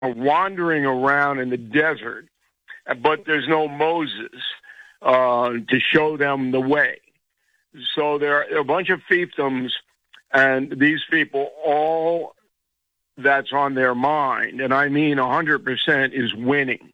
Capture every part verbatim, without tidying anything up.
are wandering around in the desert, but there's no Moses uh, to show them the way. So there are a bunch of fiefdoms, and these people, all that's on their mind, and I mean one hundred percent, is winning.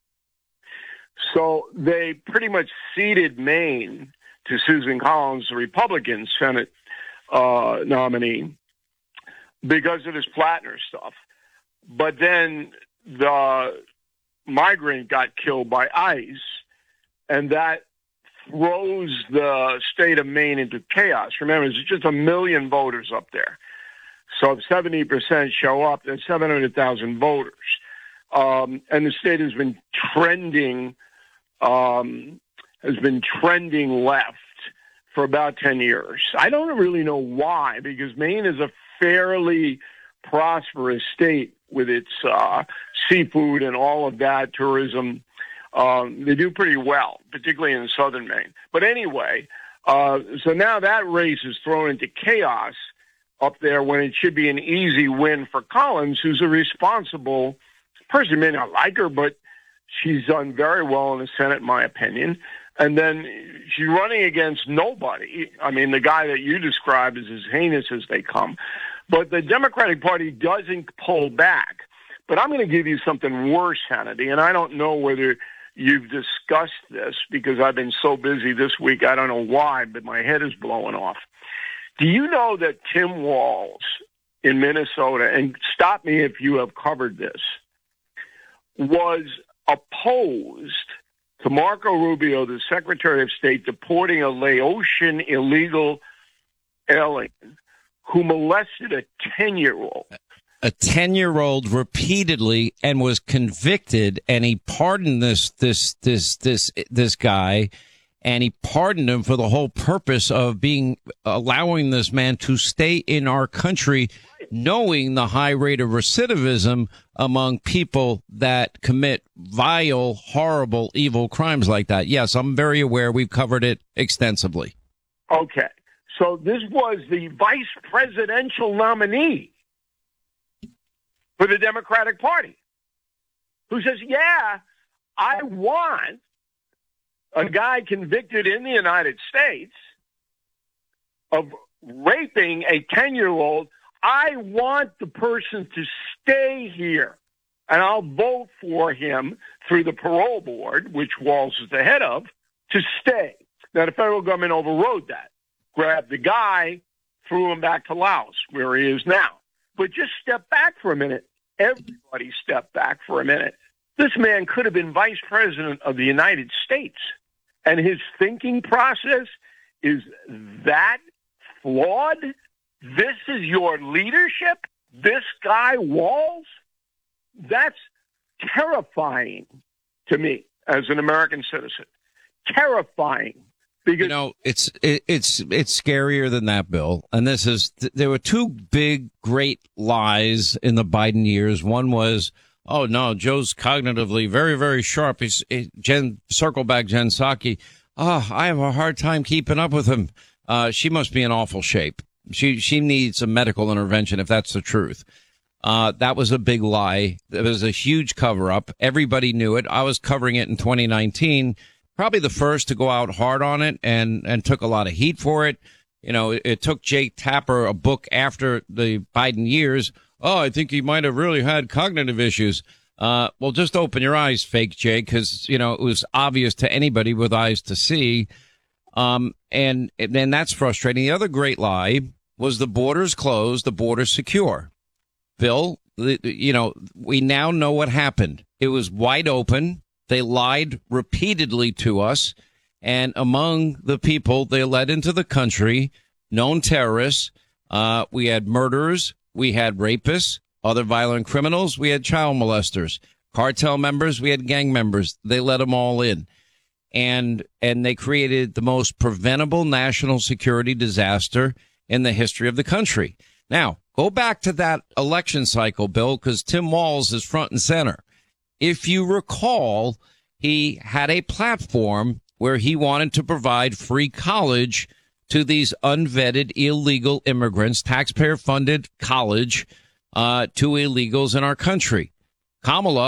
So they pretty much ceded Maine to Susan Collins, the Republican Senate uh, nominee, because of this Plattner stuff. But then the migrant got killed by ICE, and that throws the state of Maine into chaos. Remember, there's just a million voters up there. So if seventy percent show up, that's seven hundred thousand voters. Um, and the state has been trending, um, has been trending left for about ten years. I don't really know why, because Maine is a fairly prosperous state with its uh, seafood and all of that, tourism. Um, they do pretty well, particularly in southern Maine. But anyway, uh, so now that race is thrown into chaos up there when it should be an easy win for Collins, who's a responsible person. You may not like her, but she's done very well in the Senate, in my opinion. And then she's running against nobody. I mean, the guy that you described is as heinous as they come. But the Democratic Party doesn't pull back. But I'm going to give you something worse, Hannity, and I don't know whether you've discussed this because I've been so busy this week. I don't know why, but my head is blowing off. Do you know that Tim Walz in Minnesota, and stop me if you have covered this, was opposed to Marco Rubio, the Secretary of State, deporting a Laotian illegal alien who molested a ten-year-old? A ten-year-old repeatedly, and was convicted, and he pardoned this this this this this guy, and he pardoned him for the whole purpose of being allowing this man to stay in our country, knowing the high rate of recidivism among people that commit vile, horrible, evil crimes like that. Yes, I'm very aware. We've covered it extensively. Okay. So this was the vice presidential nominee for the Democratic Party, who says, yeah, I want a guy convicted in the United States of raping a ten-year-old. I want the person to stay here, and I'll vote for him through the parole board, which Walz is the head of, to stay. Now, the federal government overrode that, grabbed the guy, threw him back to Laos, where he is now. But just step back for a minute. Everybody step back for a minute. This man could have been vice president of the United States, and his thinking process is that flawed. This is your leadership? This guy, Walz? That's terrifying to me as an American citizen. Terrifying. Because, you know, it's it, it's it's scarier than that, Bill. And this is th- there were two big, great lies in the Biden years. One was, oh no, Joe's cognitively very, very sharp. He's he, Jen circle back Jen Psaki. Oh, I have a hard time keeping up with him. Uh, she must be in awful shape. She she needs a medical intervention if that's the truth. Uh, that was a big lie. It was a huge cover up. Everybody knew it. I was covering it in twenty nineteen. Probably the first to go out hard on it, and, and took a lot of heat for it. You know, it, it took Jake Tapper a book after the Biden years. Oh, I think he might have really had cognitive issues. Uh, well, just open your eyes, fake Jake, because, you know, it was obvious to anybody with eyes to see. Um, and, and that's frustrating. The other great lie was the border's closed, the border's secure. Bill, the, you know, we now know what happened. It was wide open. They lied repeatedly to us, and among the people they let into the country, known terrorists, uh, we had murderers, we had rapists, other violent criminals, we had child molesters, cartel members, we had gang members. They let them all in, and and they created the most preventable national security disaster in the history of the country. Now, go back to that election cycle, Bill, because Tim Walz is front and center. If you recall, he had a platform where he wanted to provide free college to these unvetted illegal immigrants, taxpayer-funded college uh, to illegals in our country. Kamala